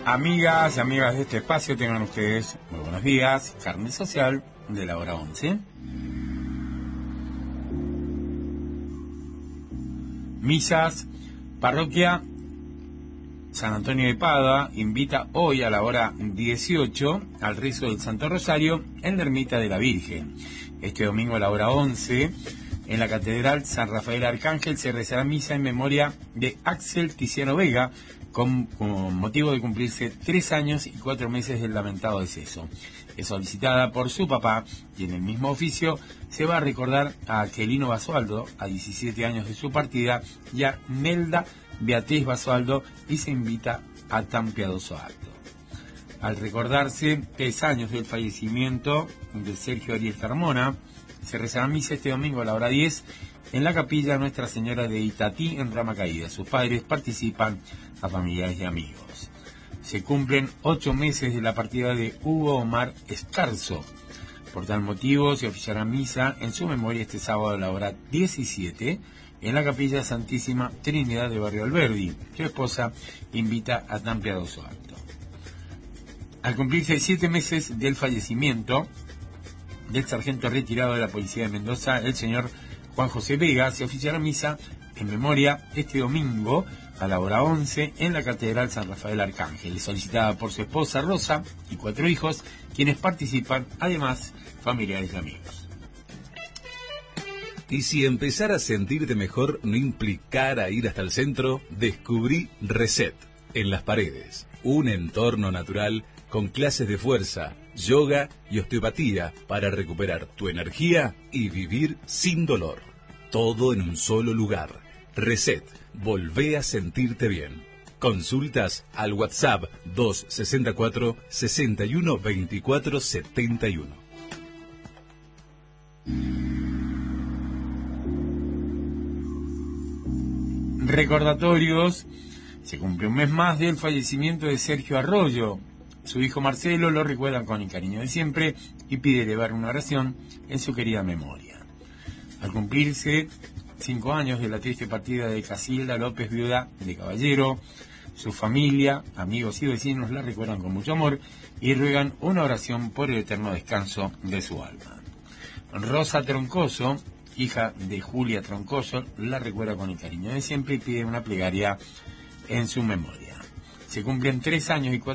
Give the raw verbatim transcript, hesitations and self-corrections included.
Amigas y amigas de este espacio, tengan ustedes muy buenos días. Carne social de la hora once. Misas, parroquia San Antonio de Padua invita hoy a la hora dieciocho al rezo del Santo Rosario en la Ermita de la Virgen. Este domingo a la hora once, en la Catedral San Rafael Arcángel, se rezará misa en memoria de Axel Tiziano Vega, con, con motivo de cumplirse tres años y cuatro meses del lamentado deceso. Es solicitada por su papá, y en el mismo oficio se va a recordar a Aquelino Basualdo, a diecisiete años de su partida, y a Nelda Beatriz Basualdo, y se invita a tan piadoso acto. Al recordarse tres años del fallecimiento de Sergio Ariel Carmona, se rezará misa este domingo a la hora diez en la capilla Nuestra Señora de Itatí, en Rama Caída. Sus padres participan a familiares y amigos. Se cumplen ocho meses de la partida de Hugo Omar Escarzo. Por tal motivo se oficiará misa en su memoria este sábado a la hora diecisiete en la capilla Santísima Trinidad de Barrio Alberdi. Su esposa invita a tan piadoso acto. Al cumplirse siete meses del fallecimiento del sargento retirado de la Policía de Mendoza, el señor Juan José Vega, se oficiará misa en memoria este domingo a la hora once en la Catedral San Rafael Arcángel, solicitada por su esposa Rosa y cuatro hijos, quienes participan, además, familiares y amigos. Y si empezar a sentirte mejor no implicara ir hasta el centro, descubrí Reset en Las Paredes, un entorno natural con clases de fuerza, yoga y osteopatía para recuperar tu energía y vivir sin dolor. Todo en un solo lugar. Reset. Volvé a sentirte bien. Consultas al WhatsApp dos sesenta y cuatro, sesenta y uno, veinticuatro, setenta y uno. Recordatorios. Se cumple un mes más del fallecimiento de Sergio Arroyo. Su hijo Marcelo lo recuerda con el cariño de siempre y pide elevar una oración en su querida memoria. Al cumplirse cinco años de la triste partida de Casilda López, viuda de Caballero, su familia, amigos y vecinos la recuerdan con mucho amor y ruegan una oración por el eterno descanso de su alma. Rosa Troncoso, hija de Julia Troncoso, la recuerda con el cariño de siempre y pide una plegaria en su memoria. Se cumplen tres años y cuatro